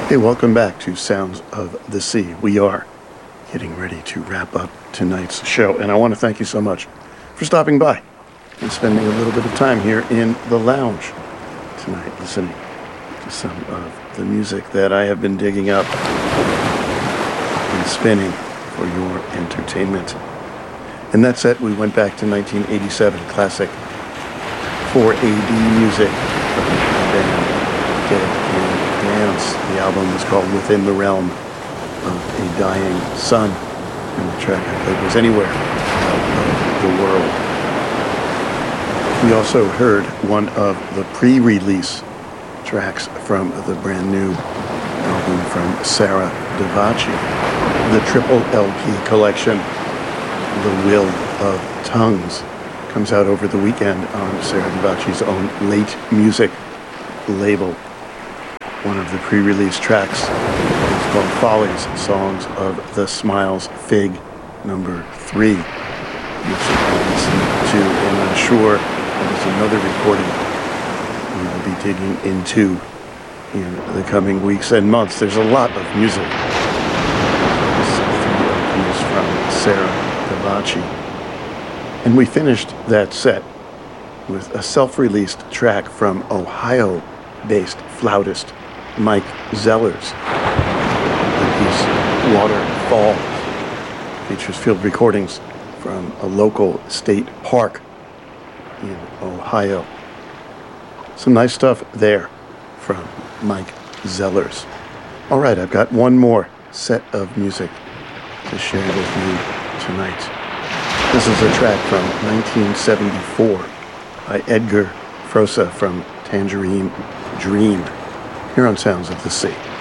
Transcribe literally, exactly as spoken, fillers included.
Hey, welcome back to Sounds of the Sea. We are getting ready to wrap up tonight's show, and I want to thank you so much for stopping by and spending a little bit of time here in the lounge tonight, listening to some of the music that I have been digging up and spinning for your entertainment. In that set, we went back to nineteen eighty-seven, classic four A D music from the band Dead Can Dance. The album was called Within the Realm of a Dying Sun, and the track I played was Anywhere Out of the World. We also heard one of the pre-release tracks from the brand new album from Sarah Davachi, the Triple L P collection, The Will of Tongues, comes out over the weekend on Sarah Davachi's own Late Music label. One of the pre-release tracks is called Follies, Songs of the Smiles Fig, number three, which we'll listen to, and I'm sure there's another recording we will be digging into in the coming weeks and months. There's a lot of music. This three L Ps from Sarah Davachi. And we finished that set with a self-released track from Ohio-based flautist Mike Zellers. The piece Water Falls features field recordings from a local state park in Ohio. Some nice stuff there from Mike Zellers. All right, I've got one more set of music to share with you tonight. This is a track from nineteen seventy-four by Edgar Froese from Tangerine Dream, here on Sounds of the Sea.